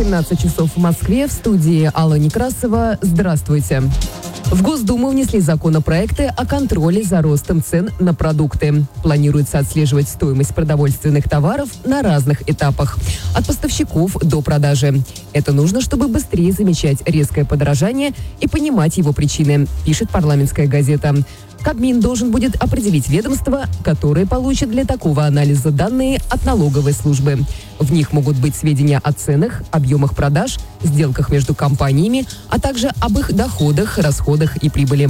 17 часов в Москве. В студии Алла Некрасова. Здравствуйте. В Госдуму внесли законопроекты о контроле за ростом цен на продукты. Планируется отслеживать стоимость продовольственных товаров на разных этапах. От поставщиков до продажи. Это нужно, чтобы быстрее замечать резкое подорожание и понимать его причины, пишет парламентская газета. Кабмин должен будет определить ведомства, которые получат для такого анализа данные от налоговой службы. В них могут быть сведения о ценах, объемах продаж, сделках между компаниями, а также об их доходах, расходах и прибыли.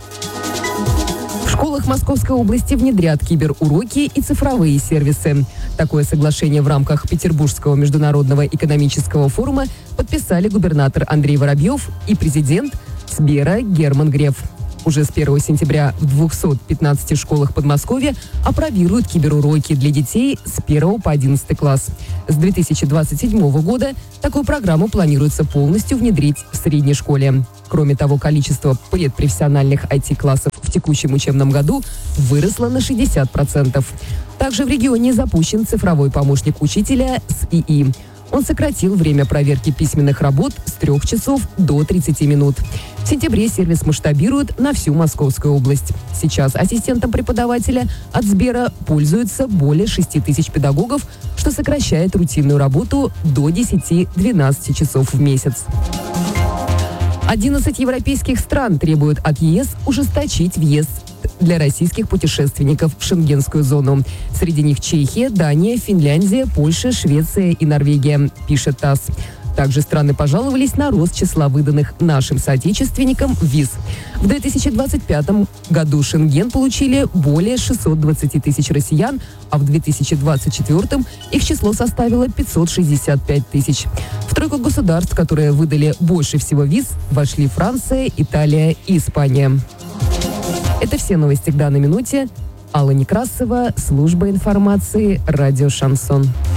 В школах Московской области внедрят киберуроки и цифровые сервисы. Такое соглашение в рамках Петербургского международного экономического форума подписали губернатор Андрей Воробьев и президент Сбера Герман Греф. Уже с 1 сентября в 215 школах Подмосковья апробируют киберуроки для детей с 1 по 11 класс. С 2027 года такую программу планируется полностью внедрить в средней школе. Кроме того, количество предпрофессиональных IT-классов в текущем учебном году выросло на 60%. Также в регионе запущен цифровой помощник учителя с ИИ. Он сократил время проверки письменных работ с 3 часов до 30 минут. В сентябре сервис масштабируют на всю Московскую область. Сейчас ассистентом преподавателя от Сбера пользуются более 6 тысяч педагогов, что сокращает рутинную работу до 10-12 часов в месяц. 11 европейских стран требуют от ЕС ужесточить въезд для российских путешественников в шенгенскую зону. Среди них Чехия, Дания, Финляндия, Польша, Швеция и Норвегия, пишет ТАСС. Также страны пожаловались на рост числа выданных нашим соотечественникам виз. В 2025 году Шенген получили более 620 тысяч россиян, а в 2024 их число составило 565 тысяч. В тройку государств, которые выдали больше всего виз, вошли Франция, Италия и Испания. Это все новости к данной минуте. Алла Некрасова, служба информации, радио «Шансон».